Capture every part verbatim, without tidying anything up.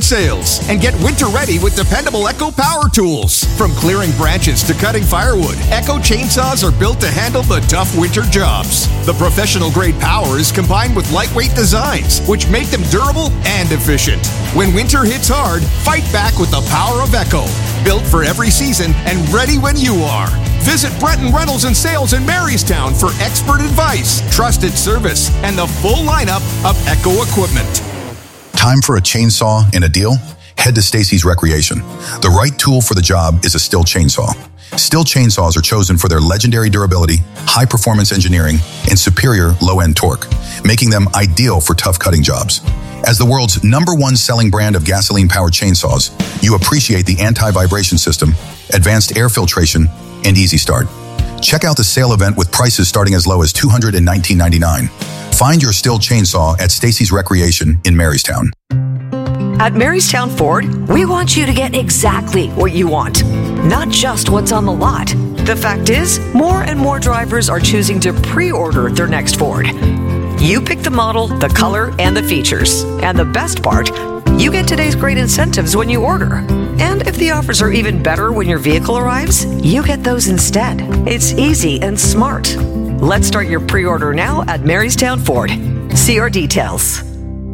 sales and get winter ready with dependable Echo power tools. From clearing branches to cutting firewood, Echo chainsaws are built to handle the tough winter jobs. The professional grade power is combined with lightweight designs, which make them durable and efficient. When winter hits hard, fight back with the power of Echo. Built for every season and ready when you are. Visit Breton Rentals and Sales in Marystown for expert advice, trusted service, and the full lineup of Echo equipment. Time for a chainsaw and a deal? Head to Stacy's Recreation. The right tool for the job is a Stihl chainsaw. Stihl chainsaws are chosen for their legendary durability, high-performance engineering, and superior low-end torque, making them ideal for tough cutting jobs. As the world's number one selling brand of gasoline-powered chainsaws, you appreciate the anti-vibration system, advanced air filtration, and easy start. Check out the sale event with prices starting as low as two hundred nineteen ninety-nine. Find your Stihl chainsaw at Stacy's Recreation in Marystown. At Marystown Ford, we want you to get exactly what you want, not just what's on the lot. The fact is, more and more drivers are choosing to pre-order their next Ford. You pick the model, the color, and the features. And the best part, you get today's great incentives when you order. And if the offers are even better when your vehicle arrives, you get those instead. It's easy and smart. Let's start your pre-order now at Marystown Ford. See our details.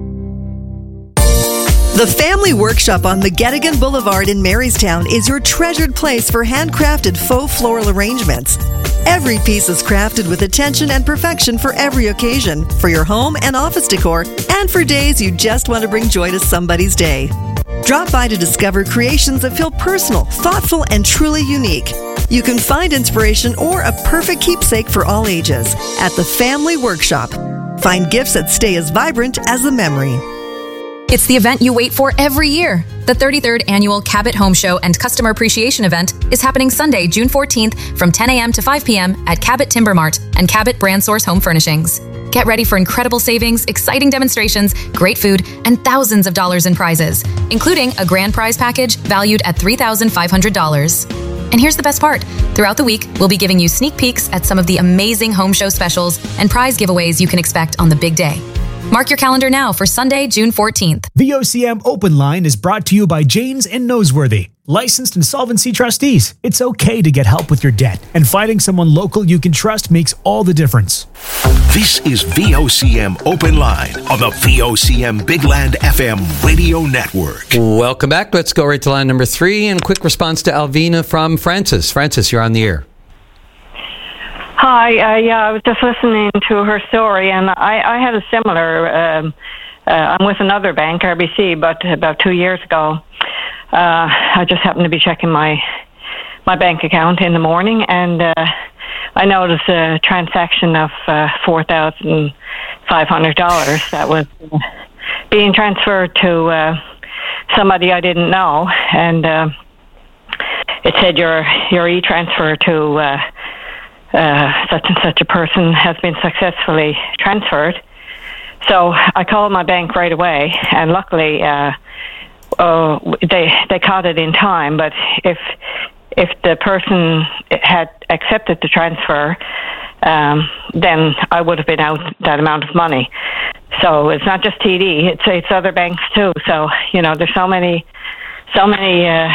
The Family Workshop on McGettigan Boulevard in Marystown is your treasured place for handcrafted faux floral arrangements. Every piece is crafted with attention and perfection for every occasion, for your home and office decor, and for days you just want to bring joy to somebody's day. Drop by to discover creations that feel personal, thoughtful, and truly unique. You can find inspiration or a perfect keepsake for all ages at the Family Workshop. Find gifts that stay as vibrant as the memory. It's the event you wait for every year. The thirty-third Annual Cabot Home Show and Customer Appreciation Event is happening Sunday, June fourteenth from ten a.m. to five p.m. at Cabot Timber Mart and Cabot Brand Source Home Furnishings. Get ready for incredible savings, exciting demonstrations, great food, and thousands of dollars in prizes, including a grand prize package valued at three thousand five hundred dollars. And here's the best part. Throughout the week, we'll be giving you sneak peeks at some of the amazing home show specials and prize giveaways you can expect on the big day. Mark your calendar now for Sunday, June fourteenth. The O C M Open Line is brought to you by Janes and Noseworthy, licensed insolvency trustees. It's okay to get help with your debt, and finding someone local you can trust makes all the difference. This is V O C M Open Line on the V O C M Big Land F M radio network. Welcome back. Let's go right to line number three and quick response to Alvina from Francis. Francis, you're on the air. Hi, uh, yeah, I was just listening to her story, and I, I had a similar, um, uh, I'm with another bank, R B C, but about two years ago, uh, I just happened to be checking my my bank account in the morning, and uh, I noticed a transaction of uh, four thousand five hundred dollars that was uh, being transferred to uh, somebody I didn't know, and uh, it said your, your e-transfer to... Uh, Uh, such and such a person has been successfully transferred. So I called my bank right away, and luckily uh, uh, they they caught it in time. But if if the person had accepted the transfer, um, then I would have been out that amount of money. So it's not just T D; it's it's other banks too. So you know, there's so many so many uh,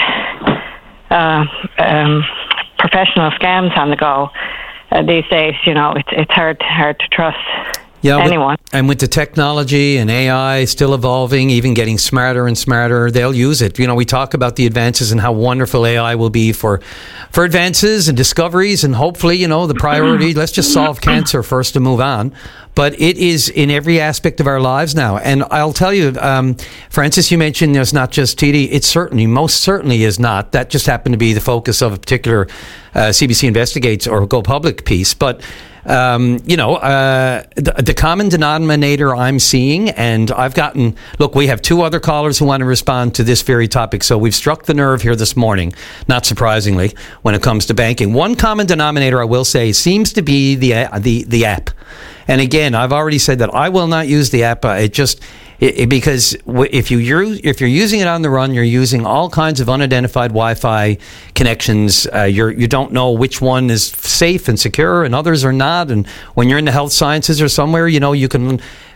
uh, um, professional scams on the go. Uh, these days, you know, it's it's hard hard to trust yeah, anyone. With, and with the technology and A I still evolving, even getting smarter and smarter, they'll use it. You know, we talk about the advances and how wonderful A I will be for for advances and discoveries, and hopefully, you know, the priority, let's just solve cancer first to move on. But it is in every aspect of our lives now. And I'll tell you, um, Francis, you mentioned there's not just T D. It certainly, most certainly is not. That just happened to be the focus of a particular uh, C B C Investigates or Go Public piece. But, um, you know, uh, the, the common denominator I'm seeing, and I've gotten, look, we have two other callers who want to respond to this very topic. So we've struck the nerve here this morning, not surprisingly, when it comes to banking. One common denominator, I will say, seems to be the uh, the the app. And again, I've already said that I will not use the app. Uh, it just it, it, because if you use, if you're using it on the run, you're using all kinds of unidentified Wi-Fi connections. Uh, you're you don't know which one is safe and secure, and others are not. And when you're in the health sciences or somewhere, you know, you can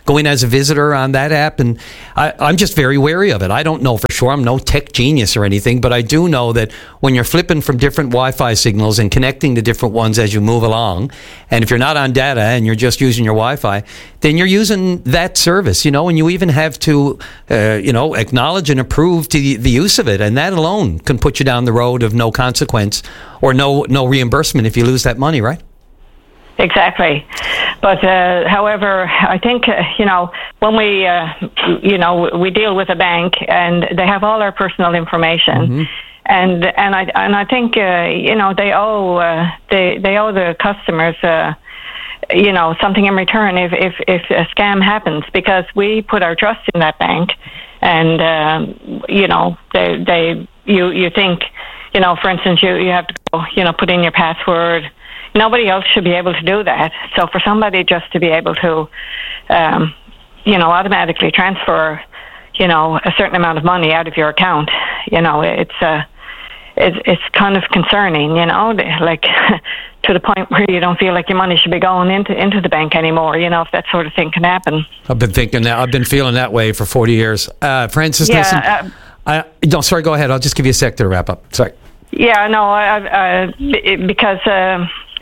go in as a visitor on that app, and I, I'm just very wary of it. I don't know for sure. I'm no tech genius or anything, but I do know that when you're flipping from different Wi-Fi signals and connecting to different ones as you move along, and if you're not on data and you're just using your Wi-Fi, then you're using that service, you know, and you even have to, uh, you know, acknowledge and approve to the, the use of it, and that alone can put you down the road of no consequence or no no reimbursement if you lose that money, right? Exactly. But, uh, however, I think, uh, you know, when we, uh, you know, we deal with a bank and they have all our personal information, mm-hmm. and and I and I think, uh, you know, they owe uh, they they owe the customers, uh, you know, something in return if, if if a scam happens, because we put our trust in that bank, and um, you know, they they you you think, you know, for instance, you you have to go, you know, put in your password. Nobody else should be able to do that. So for somebody just to be able to, um, you know, automatically transfer, you know, a certain amount of money out of your account, you know, it's uh, it's, it's kind of concerning, you know, like to the point where you don't feel like your money should be going into into the bank anymore, you know, if that sort of thing can happen. I've been thinking that. I've been feeling that way for forty years. Uh, Frances, yeah, listen. Uh, I, no, sorry, go ahead. I'll just give you a sec to wrap up. Sorry. Yeah, no, I, uh, because... Uh,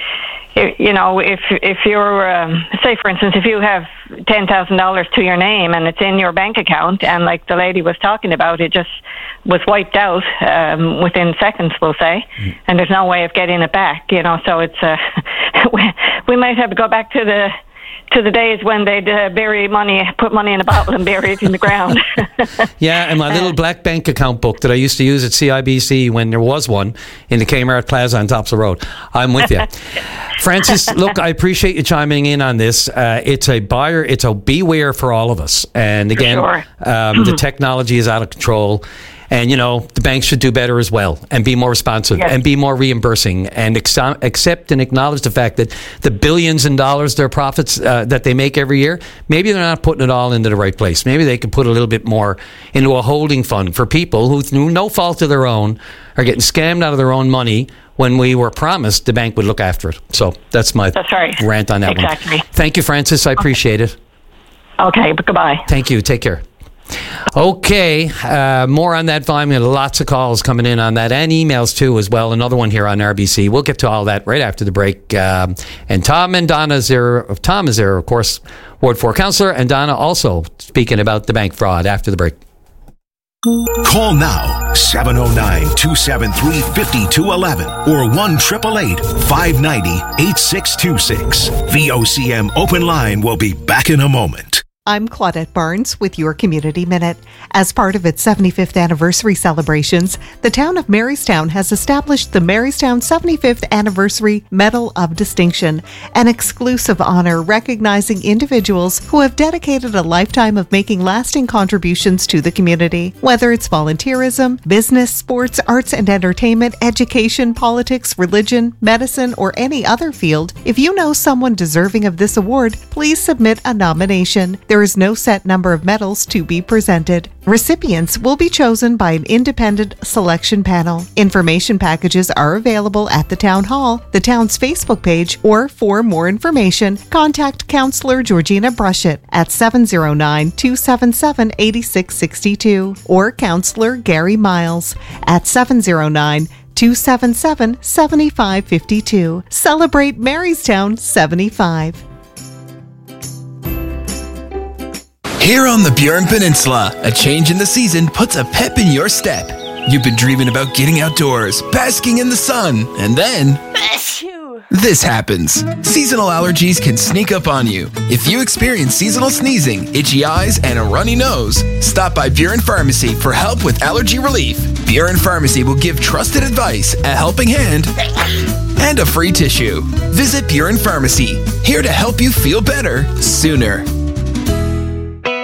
You know, if if you're, um, say, for instance, if you have ten thousand dollars to your name and it's in your bank account, and like the lady was talking about, it just was wiped out um, within seconds, we'll say, mm. and there's no way of getting it back, you know, so it's, uh, we, we might have to go back to the to the days when they'd uh, bury money, put money in a bottle and bury it in the ground. Yeah, and my little black bank account book that I used to use at C I B C when there was one in the Kmart Plaza on Topsail Road. I'm with you. Frances, look, I appreciate you chiming in on this. Uh, it's a buyer, it's a beware for all of us. And again, sure. um, the technology is out of control. And, you know, the banks should do better as well and be more responsive yes. and be more reimbursing and ex- accept and acknowledge the fact that the billions in dollars, their profits uh, that they make every year, maybe they're not putting it all into the right place. Maybe they could put a little bit more into a holding fund for people who, through no fault of their own, are getting scammed out of their own money when we were promised the bank would look after it. So that's my that's right. rant on that exactly. one. Thank you, Frances. I appreciate it. Okay, but goodbye. Thank you. Take care. Okay, uh, more on that volume. We have lots of calls coming in on that and emails too as well. Another one here on R B C. We'll get to all that right after the break. Um, and Tom and Donna is there. Tom is there, of course, Ward four councillor, and Donna also speaking about the bank fraud after the break. Call now, seven oh nine, two seven three, five two one one or one eight eight eight, five nine zero, eight six two six. V O C M Open Line will be back in a moment. I'm Claudette Barnes with your Community Minute. As part of its seventy-fifth anniversary celebrations, the town of Marystown has established the Marystown seventy-fifth Anniversary Medal of Distinction, an exclusive honor recognizing individuals who have dedicated a lifetime of making lasting contributions to the community. Whether it's volunteerism, business, sports, arts and entertainment, education, politics, religion, medicine, or any other field, if you know someone deserving of this award, please submit a nomination. There is no set number of medals to be presented. Recipients will be chosen by an independent selection panel. Information packages are available at the Town Hall, the town's Facebook page, or for more information, contact Councillor Georgina Brushett at seven oh nine, two seven seven, eight six six two or Councillor Gary Miles at seven oh nine, two seven seven, seven five five two. Celebrate Marystown seventy-five. Here on the Burin Peninsula, a change in the season puts a pep in your step. You've been dreaming about getting outdoors, basking in the sun, and then this happens. Seasonal allergies can sneak up on you. If you experience seasonal sneezing, itchy eyes, and a runny nose, stop by Burin Pharmacy for help with allergy relief. Burin Pharmacy will give trusted advice, a helping hand, and a free tissue. Visit Burin Pharmacy, here to help you feel better sooner.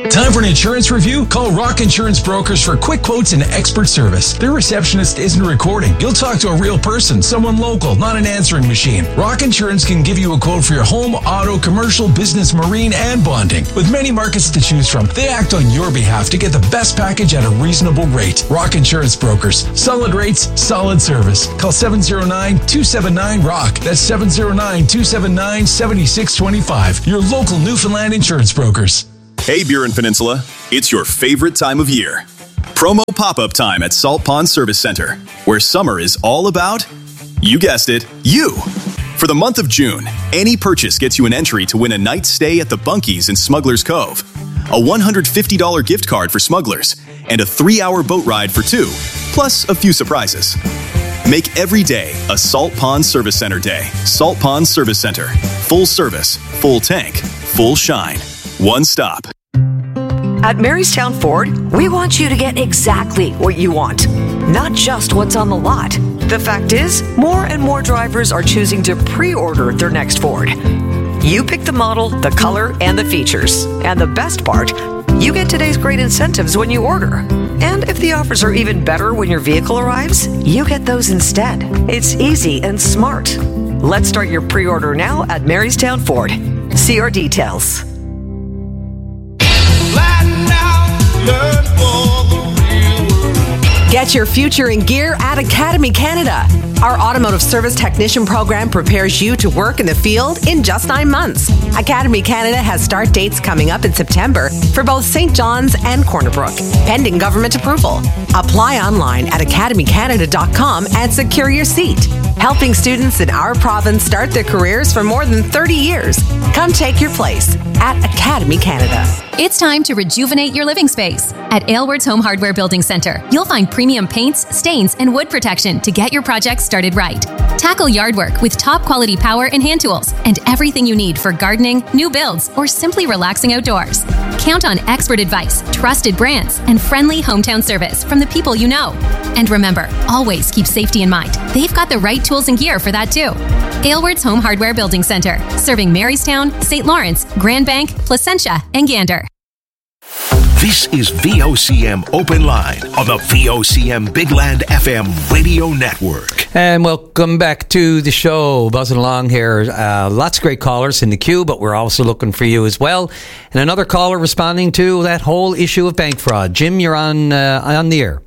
Time for an insurance review? Call Rock Insurance Brokers for quick quotes and expert service. Their receptionist isn't recording. You'll talk to a real person, someone local, not an answering machine. Rock Insurance can give you a quote for your home, auto, commercial, business, marine, and bonding. With many markets to choose from, they act on your behalf to get the best package at a reasonable rate. Rock Insurance Brokers. Solid rates, solid service. Call seven oh nine, two seven nine, ROCK. That's seven oh nine, two seven nine, seven six two five. Your local Newfoundland insurance brokers. Hey Burin Peninsula, it's your favorite time of year. Promo pop-up time at Salt Pond Service Center, where summer is all about, you guessed it, you. For the month of June, any purchase gets you an entry to win a night's stay at the Bunkies in Smuggler's Cove, a one hundred fifty dollars gift card for Smugglers, and a three-hour boat ride for two, plus a few surprises. Make every day a Salt Pond Service Center day. Salt Pond Service Center. Full service, full tank, full shine. One stop. At Marystown Ford, we want you to get exactly what you want, not just what's on the lot. The fact is, more and more drivers are choosing to pre-order their next Ford. You pick the model, the color, and the features. And the best part, you get today's great incentives when you order. And if the offers are even better when your vehicle arrives, you get those instead. It's easy and smart. Let's start your pre-order now at Marystown Ford. See our details. Get your future in gear at Academy Canada. Our automotive service technician program prepares you to work in the field in just nine months. Academy Canada has start dates coming up in September for both Saint John's and Corner Brook, pending government approval. Apply online at academy canada dot com and secure your seat. Helping students in our province start their careers for more than thirty years. Come take your place at Academy Canada. It's time to rejuvenate your living space. At Aylward's Home Hardware Building Centre, you'll find premium paints, stains, and wood protection to get your project started right. Tackle yard work with top quality power and hand tools and everything you need for gardening, new builds, or simply relaxing outdoors. Count on expert advice, trusted brands, and friendly hometown service from the people you know. And remember, always keep safety in mind. They've got the right tools and gear for that too. Aylward's Home Hardware Building Centre, serving Marystown, Saint Lawrence, Grand Bank, Placentia, and Gander. This is V O C M Open Line on the V O C M Big Land F M radio network. And welcome back to the show. Buzzing along here. Uh, lots of great callers in the queue, but we're also looking for you as well. And another caller responding to that whole issue of bank fraud. Jim, you're on uh, on the air.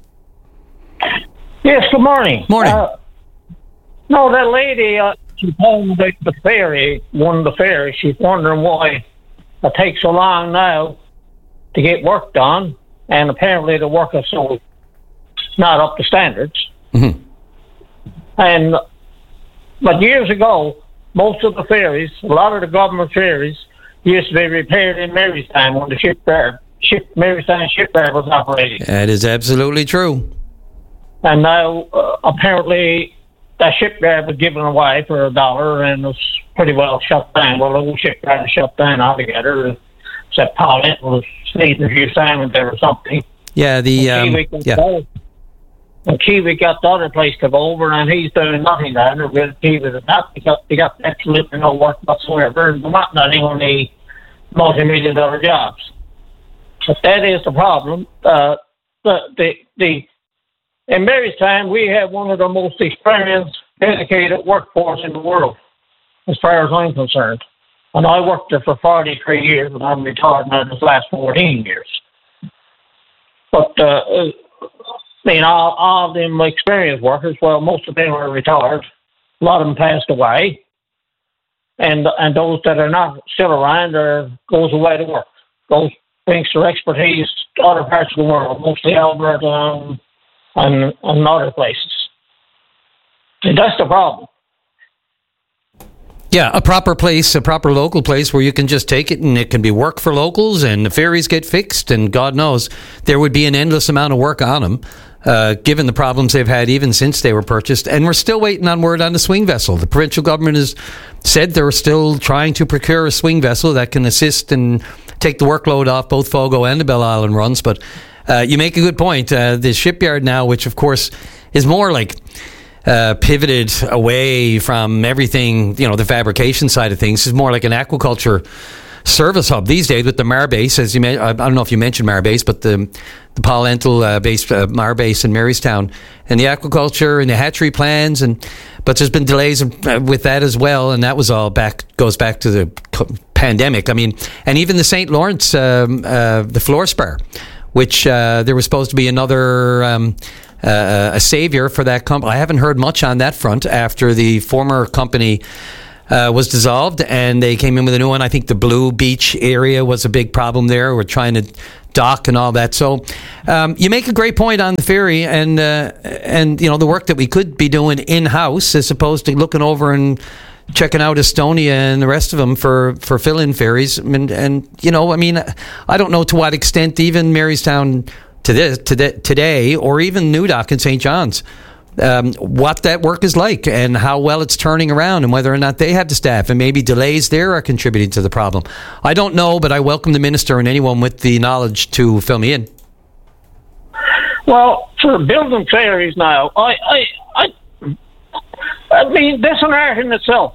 Yes, good morning. Morning. Uh, no, that lady, uh, she told me about the ferry, one of the ferries. She's wondering why it takes so long now to get work done, and apparently the work is so not up to standards. Mm-hmm. And but years ago, most of the ferries, a lot of the government ferries, used to be repaired in Marystown when the shipyard, ship Marystown shipyard was operating. That is absolutely true. And now uh, apparently that shipyard was given away for a dollar and was pretty well shut down. Well, the whole shipyard was shut down altogether, except Paul Inton was sneezing a few salmon there or something. Yeah, the um, yeah. And Kiwi got the other place to go over, and he's doing nothing there. With Kiwi, not they got they got absolutely no work whatsoever. And not not even the multi-million dollar jobs. But that is the problem. Uh, the the the in Marystown, we have one of the most experienced, dedicated workforce in the world, as far as I'm concerned. And I worked there for forty-three years, and I'm retired now this last fourteen years. But, uh, I mean, all, all of them experienced workers, well, most of them are retired. A lot of them passed away. And and those that are not still around are goes away to work. Goes, brings their expertise to other parts of the world, mostly Alberta and, and, and other places. And that's the problem. Yeah, a proper place, a proper local place where you can just take it and it can be work for locals and the ferries get fixed and God knows there would be an endless amount of work on them, uh, given the problems they've had even since they were purchased. And we're still waiting on word on the swing vessel. The provincial government has said they're still trying to procure a swing vessel that can assist and take the workload off both Fogo and the Bell Island runs. But uh, you make a good point. Uh, the shipyard now, which of course is more like... Uh, pivoted away from everything, you know, the fabrication side of things, is more like an aquaculture service hub these days with the Mar base. As you may, I don't know if you mentioned Mar base, but the the Paul Entel uh, base, uh, Mar base in Marystown, and the aquaculture and the hatchery plans, and but there's been delays with that as well, and that was all back goes back to the pandemic. I mean, and even the Saint Lawrence, um, uh, the Fluorspar, which uh, there was supposed to be another. Um, Uh, a savior for that company. I haven't heard much on that front after the former company uh, was dissolved and they came in with a new one. I think the Blue Beach area was a big problem there. We're trying to dock and all that. So um, you make a great point on the ferry and uh, and you know the work that we could be doing in house as opposed to looking over and checking out Estonia and the rest of them for, for fill-in ferries. And, and you know, I mean, I don't know to what extent even Marystown to this to the, today, or even New Dock in Saint John's, um, what that work is like and how well it's turning around, and whether or not they have the staff, and maybe delays there are contributing to the problem. I don't know, but I welcome the minister and anyone with the knowledge to fill me in. Well, for building ferries now, I, I, I, I mean, that's an art in itself.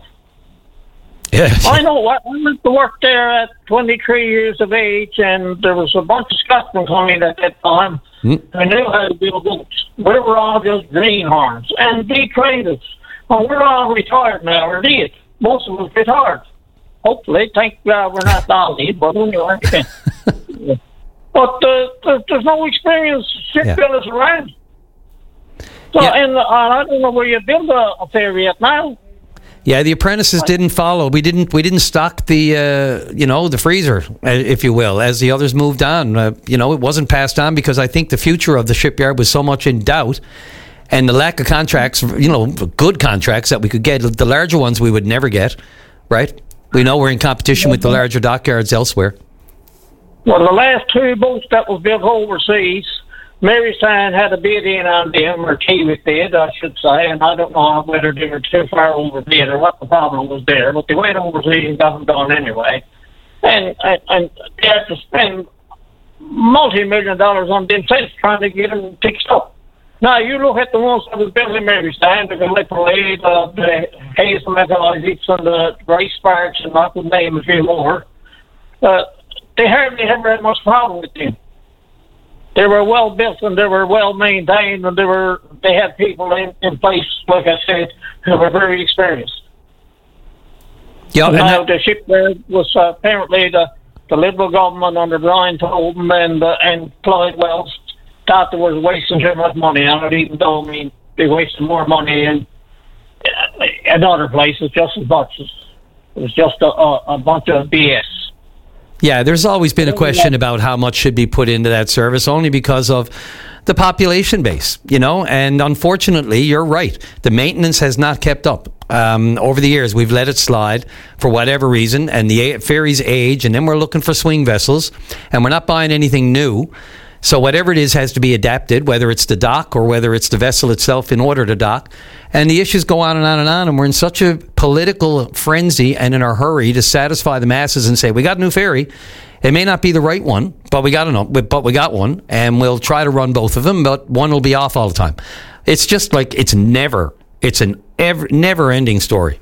Yes. I know. I went to work there at twenty-three years of age, and there was a bunch of Scotsmen coming at that time. Mm. I knew how to build boats. We were all just greenhorns, and they trained us. Well, we're all retired now, or did. Most of us retired. Hopefully, thank God we're not Dolly, but anyway. But uh, there's no experience shipbuilders yeah. around. So, yeah. and uh, I don't know where you build a, a ferry at now. Yeah, the apprentices didn't follow. We didn't. We didn't stock the, uh, you know, the freezer, if you will, as the others moved on. Uh, you know, it wasn't passed on because I think the future of the shipyard was so much in doubt, and the lack of contracts, you know, good contracts that we could get. The larger ones we would never get, right? We know we're in competition with the larger dockyards elsewhere. Well, the last two boats that was built overseas, Marystown had a bid in on them, or Kiewit did, I should say, and I don't know whether they were too far overbid or what the problem was there, but they went overseas and got them done anyway. And, and, and they had to spend multi-million dollars on themselves trying to get them fixed up. Now, you look at the ones that was built in Marystown, the Gallipoli, the, the Hazelmet Isaacs, and the Grace Sparks, and I could name a few more. Uh, they hardly ever had much problem with them. They were well built and they were well maintained, and they were they had people in, in place, like I said, who were very experienced. Yeah, and now the shipyard was uh, apparently the, the Liberal government under Brian Tobin and uh, and Clyde Wells thought they were wasting too much money on it, even though I mean they wasted more money in in other places just as much. It was just a, a, a bunch of B S. Yeah, there's always been a question about how much should be put into that service, only because of the population base, you know, and unfortunately, you're right. The maintenance has not kept up. Um, over the years, we've let it slide for whatever reason, and the ferries age, and then we're looking for swing vessels, and we're not buying anything new. So whatever it is has to be adapted, whether it's the dock or whether it's the vessel itself in order to dock. And the issues go on and on and on, and we're in such a political frenzy and in a hurry to satisfy the masses and say, we got a new ferry. It may not be the right one, but we got a, but we got one, and we'll try to run both of them, but one will be off all the time. It's just like, it's never, it's an ever, never-ending story.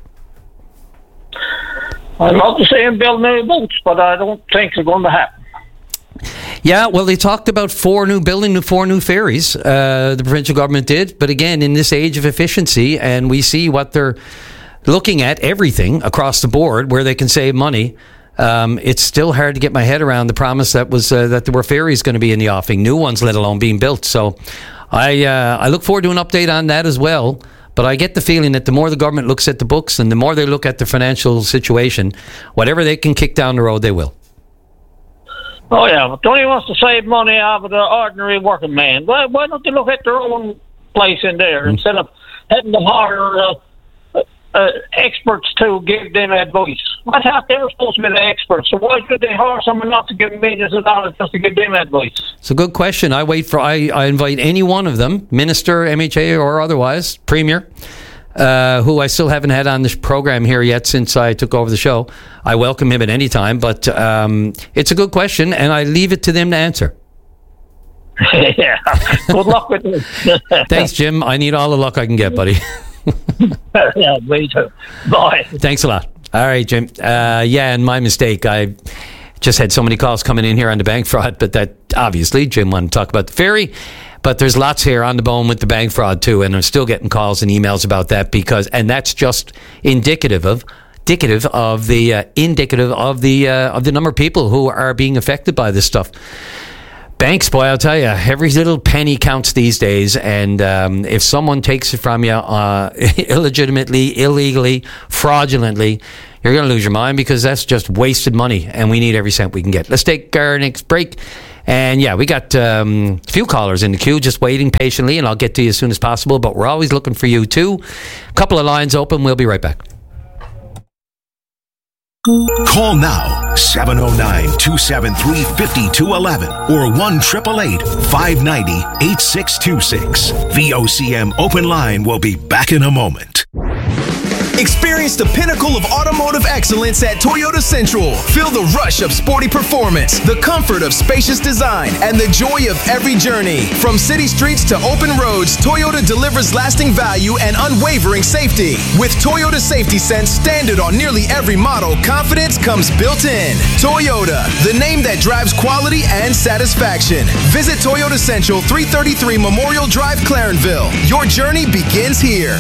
I'd love to see him build new boats, but I don't think it's going to happen. Yeah, well, they talked about four new building, new four new ferries. Uh, the provincial government did, but again, in this age of efficiency, and we see what they're looking at, everything across the board where they can save money. Um, it's still hard to get my head around the promise that was uh, that there were ferries going to be in the offing, new ones, let alone being built. So, I uh, I look forward to an update on that as well. But I get the feeling that the more the government looks at the books and the more they look at the financial situation, whatever they can kick down the road, they will. Oh, yeah, but Tony wants to save money out of the ordinary working man. Why, why don't they look at their own place in there mm-hmm. instead of having to hire uh, uh, experts to give them advice? I thought they were supposed to be the experts, so why should they hire someone not to give them millions of dollars just to give them advice? It's a good question. I wait for, I, I invite any one of them, minister, M H A or otherwise, premier, Uh, who I still haven't had on this program here yet since I took over the show. I welcome him at any time, but um, it's a good question, and I leave it to them to answer. Yeah, good luck with it. Thanks, Jim. I need all the luck I can get, buddy. Yeah, me too. Bye. Thanks a lot. All right, Jim. Uh, yeah, and my mistake. I just had so many calls coming in here on the bank fraud, but that obviously Jim wanted to talk about the ferry. But there's lots here on the bone with the bank fraud too, and I'm still getting calls and emails about that because, and that's just indicative of, indicative of the uh, indicative of the uh, of the number of people who are being affected by this stuff. Banks, boy, I'll tell you, every little penny counts these days, and um, if someone takes it from you uh, illegitimately, illegally, fraudulently, you're going to lose your mind because that's just wasted money, and we need every cent we can get. Let's take our next break. And yeah, we got um, a few callers in the queue just waiting patiently, and I'll get to you as soon as possible, but we're always looking for you too. A couple of lines open. We'll be right back. Call now, seven oh nine, two seven three, five two one one or one eight eight eight, five nine zero, eight six two six. V O C M Open Line will be back in a moment. Experience the pinnacle of automotive excellence at Toyota Central. Feel the rush of sporty performance, the comfort of spacious design, and the joy of every journey. From city streets to open roads, Toyota delivers lasting value and unwavering safety. With Toyota Safety Sense standard on nearly every model, confidence comes built in. Toyota, the name that drives quality and satisfaction. Visit Toyota Central, three thirty-three Memorial Drive, Clarenville. Your journey begins here.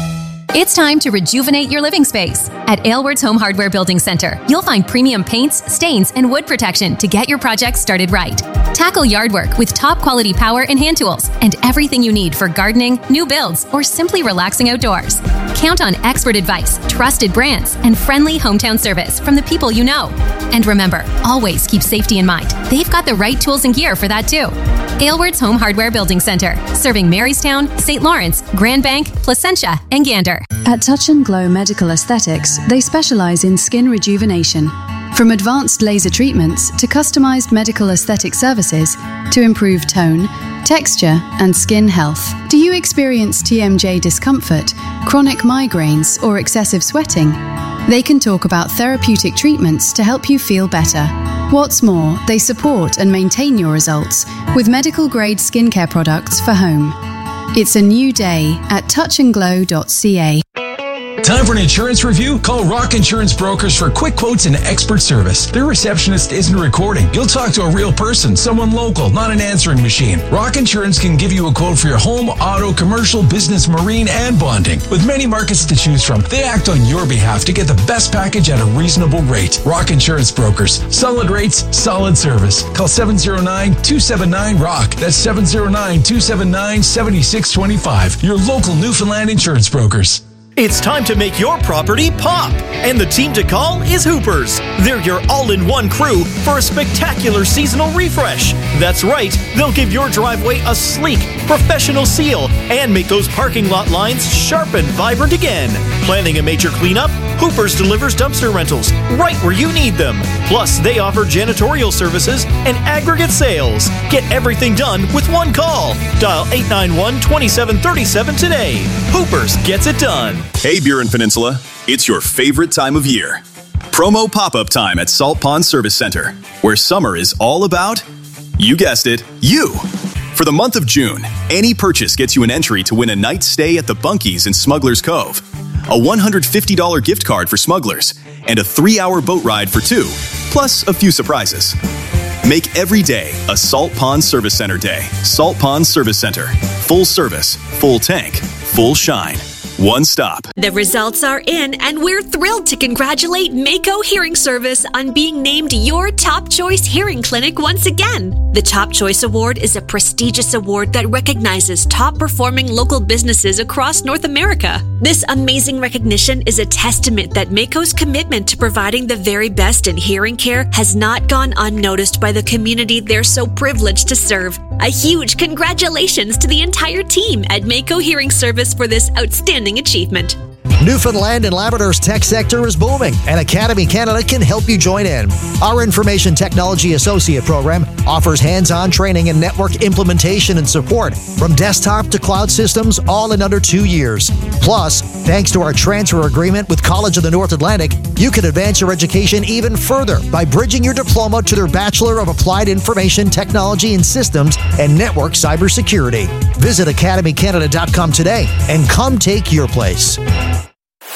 It's time to rejuvenate your living space. At Aylward's Home Hardware Building Center, you'll find premium paints, stains, and wood protection to get your project started right. Tackle yard work with top quality power and hand tools and everything you need for gardening, new builds, or simply relaxing outdoors. Count on expert advice, trusted brands, and friendly hometown service from the people you know. And remember, always keep safety in mind. They've got the right tools and gear for that too. Aylward's Home Hardware Building Center, serving Marystown, Saint Lawrence, Grand Bank, Placentia, and Gander. At Touch and Glow Medical Aesthetics, they specialize in skin rejuvenation. From advanced laser treatments to customized medical aesthetic services to improve tone, texture, and skin health. Do you experience T M J discomfort, chronic migraines, or excessive sweating? They can talk about therapeutic treatments to help you feel better. What's more, they support and maintain your results with medical-grade skincare products for home. It's a new day at touch and glow dot c a. Time for an insurance review? Call Rock Insurance Brokers for quick quotes and expert service. Their receptionist isn't recording. You'll talk to a real person, someone local, not an answering machine. Rock Insurance can give you a quote for your home, auto, commercial, business, marine, and bonding. With many markets to choose from, they act on your behalf to get the best package at a reasonable rate. Rock Insurance Brokers. Solid rates, solid service. Call seven oh nine, two seven nine, R O C K. That's seven oh nine, two seven nine, seven six two five. Your local Newfoundland insurance brokers. It's time to make your property pop, and the team to call is Hoopers. They're your all-in-one crew for a spectacular seasonal refresh. That's right, they'll give your driveway a sleek, professional seal and make those parking lot lines sharp and vibrant again. Planning a major cleanup? Hoopers delivers dumpster rentals right where you need them. Plus, they offer janitorial services and aggregate sales. Get everything done with one call. Dial eight nine one, two seven three seven today. Hoopers gets it done. Hey, Burin Peninsula, it's your favorite time of year. Promo pop-up time at Salt Pond Service Center, where summer is all about, you guessed it, you. For the month of June, any purchase gets you an entry to win a night's stay at the Bunkies in Smuggler's Cove, a one hundred fifty dollars gift card for Smugglers, and a three-hour boat ride for two, plus a few surprises. Make every day a Salt Pond Service Center day. Salt Pond Service Center. Full service, full tank, full shine. One stop. The results are in, and we're thrilled to congratulate Mako Hearing Service on being named your Top Choice Hearing Clinic once again. The Top Choice Award is a prestigious award that recognizes top-performing local businesses across North America. This amazing recognition is a testament that Mako's commitment to providing the very best in hearing care has not gone unnoticed by the community they're so privileged to serve. A huge congratulations to the entire team at Mako Hearing Service for this outstanding achievement. Newfoundland and Labrador's tech sector is booming, and Academy Canada can help you join in. Our Information Technology Associate program offers hands-on training and network implementation and support from desktop to cloud systems, all in under two years. Plus, thanks to our transfer agreement with College of the North Atlantic, you can advance your education even further by bridging your diploma to their Bachelor of Applied Information Technology and Systems and Network Cybersecurity. Visit academy canada dot com today and come take your place.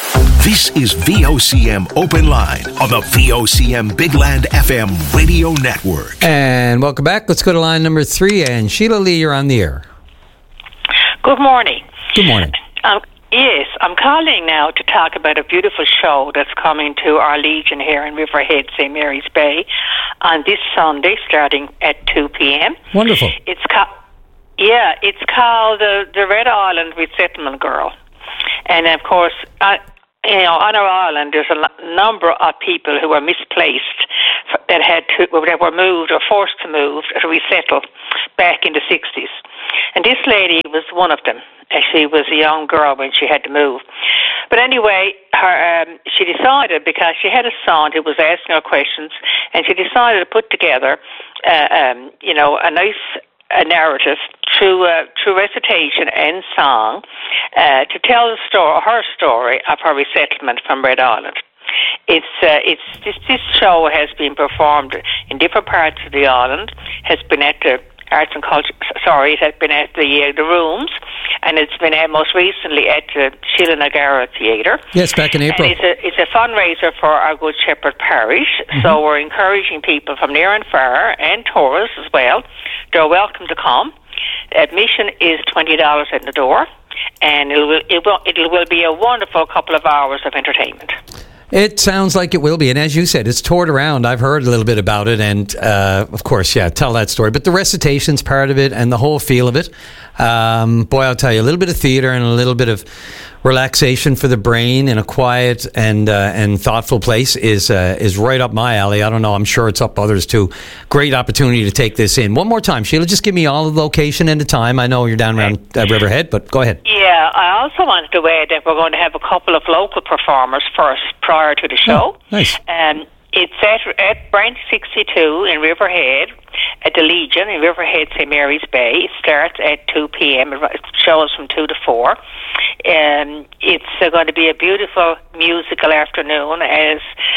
This is V O C M Open Line on the V O C M Big Land F M radio network. And welcome back. Let's go to line number three. And Sheila Lee, you're on the air. Good morning. Good morning. Um, yes, I'm calling now to talk about a beautiful show that's coming to our Legion here in Riverhead, Saint Mary's Bay, on this Sunday starting at two p.m. Wonderful. It's ca- Yeah, it's called uh, The Red Island Resettlement Girl. And, of course, uh, you know, on our island, there's a l- number of people who were misplaced f- that had to, that were moved or forced to move to resettle back in the sixties. And this lady was one of them. And she was a young girl when she had to move. But anyway, her um, she decided, because she had a son who was asking her questions, and she decided to put together, uh, um, you know, a nice a narrative through uh, through recitation and song uh, to tell the story, her story of her resettlement from Red Island. It's uh, it's this this show has been performed in different parts of the island. Has been at the Arts and Culture. Sorry, it has been at the uh, the Rooms, and it's been at most recently at the Sheila Nagara Theatre. Yes, back in April. And it's a it's a fundraiser for our Good Shepherd Parish. Mm-hmm. So we're encouraging people from near and far and tourists as well. They're welcome to come. Admission is twenty dollars at the door, and it will it will it will be a wonderful couple of hours of entertainment. It sounds like it will be. And as you said, it's toured around. I've heard a little bit about it. And, uh, of course, yeah, tell that story. But the recitation's part of it and the whole feel of it. Um, boy, I'll tell you, a little bit of theatre and a little bit of relaxation for the brain in a quiet and uh, and thoughtful place is uh, is right up my alley. I don't know. I'm sure it's up others too. Great opportunity to take this in. One more time, Sheila, just give me all the location and the time. I know you're down around uh, Riverhead, but go ahead. Yeah, I also wanted to add that we're going to have a couple of local performers first prior to the show. Oh, nice. Um, it's at, at Branch sixty-two in Riverhead, at the Legion in Riverhead, Saint Mary's Bay. It starts at two p.m. It shows from two to four. Um, it's uh, going to be a beautiful musical afternoon as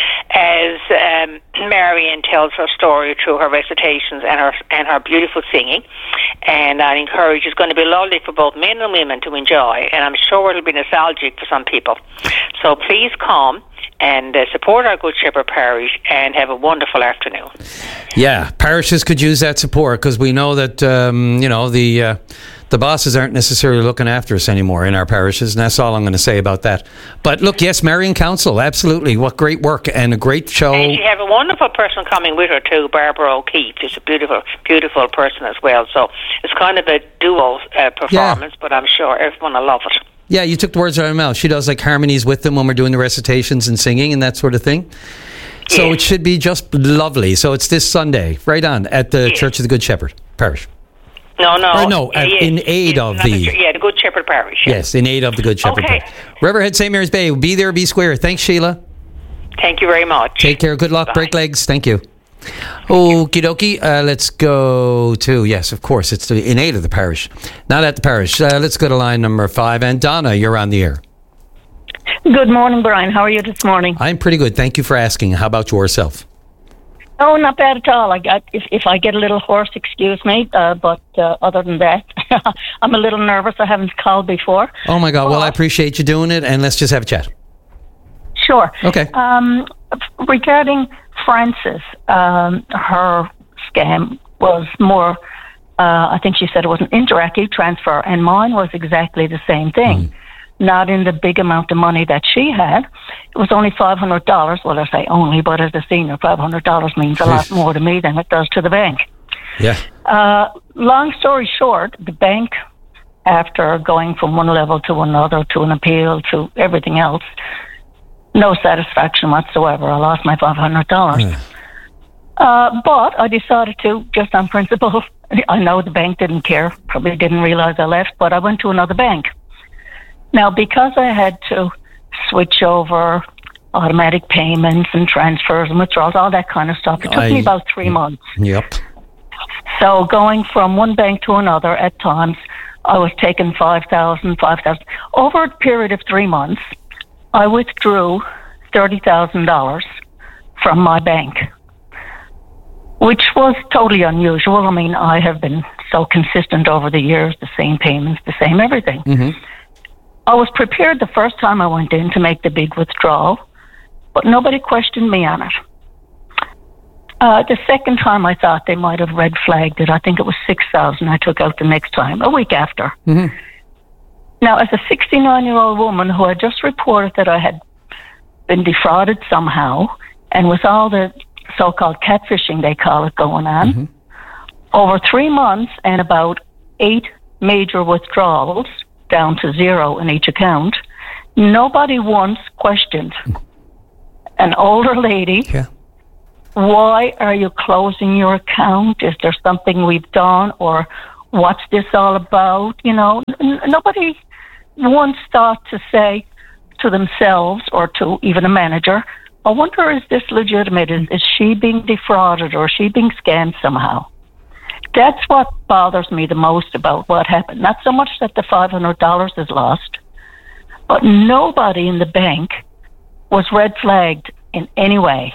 as um, Marian tells her story through her recitations and her and her beautiful singing. And I encourage, it's going to be lovely for both men and women to enjoy. And I'm sure it'll be nostalgic for some people. So please come and uh, support our Good Shepherd Parish and have a wonderful afternoon. Yeah, parishes could use that support because we know that, um, you know, the uh, the bosses aren't necessarily looking after us anymore in our parishes, and that's all I'm going to say about that. But look, yes, Marian Council, absolutely. What great work and a great show. And she have a wonderful person coming with her too, Barbara O'Keefe. She's a beautiful, beautiful person as well. So it's kind of a duo uh, performance, yeah. But I'm sure everyone will love it. Yeah, you took the words out of my mouth. She does like harmonies with them when we're doing the recitations and singing and that sort of thing. So yes. It should be just lovely. So it's this Sunday, right on, at the yes. Church of the Good Shepherd Parish. No, no. Or no, uh, yes. in aid yes. of the... Yeah, the Good Shepherd Parish. Yes, yes in aid of the Good Shepherd okay. Parish. Riverhead, Saint Mary's Bay. Be there, be square. Thanks, Sheila. Thank you very much. Take care. Good luck. Bye. Break legs. Thank you. Okie dokie. Uh, let's go to, yes, of course, it's the, in aid of the parish. Not at the parish. Uh, let's go to line number five. And Donna, you're on the air. Good morning, Brian. How are you this morning? I'm pretty good. Thank you for asking. How about yourself? Oh, not bad at all. I got if, if I get a little hoarse, excuse me. Uh, but uh, other than that, I'm a little nervous. I haven't called before. Oh, my God. Well, I appreciate you doing it. And let's just have a chat. Sure. Okay. Um, regarding Frances, um, her scam was more, uh, I think she said it was an interactive transfer, and mine was exactly the same thing. Mm. Not in the big amount of money that she had. It was only five hundred dollars. Well, I say only, but as a senior, five hundred dollars means a lot more to me than it does to the bank. Yeah. Uh, long story short, the bank, after going from one level to another, to an appeal, to everything else, no satisfaction whatsoever. I lost my five hundred dollars. Mm. Uh, but I decided to, just on principle, I know the bank didn't care, probably didn't realize I left, but I went to another bank. Now, because I had to switch over automatic payments and transfers and withdrawals, all that kind of stuff, it took I, me about three months. Yep. So going from one bank to another, at times, I was taking five thousand dollars, five thousand dollars. Over a period of three months, I withdrew thirty thousand dollars from my bank, which was totally unusual. I mean, I have been so consistent over the years, the same payments, the same everything. Mm-hmm. I was prepared the first time I went in to make the big withdrawal, but nobody questioned me on it. Uh, the second time I thought they might have red flagged it. I think it was six thousand I took out the next time, a week after. Mm-hmm. Now, as a sixty-nine-year-old woman who had just reported that I had been defrauded somehow, and with all the so-called catfishing, they call it, going on, mm-hmm. over three months and about eight major withdrawals, down to zero in each account, nobody once questioned an older lady, yeah. why are you closing your account? Is there something we've done? Or what's this all about? You know, n- nobody once thought to say to themselves or to even a manager, I wonder, is this legitimate? Is, is she being defrauded or is she being scammed somehow? That's what bothers me the most about what happened. Not so much that the five hundred dollars is lost, but nobody in the bank was red flagged in any way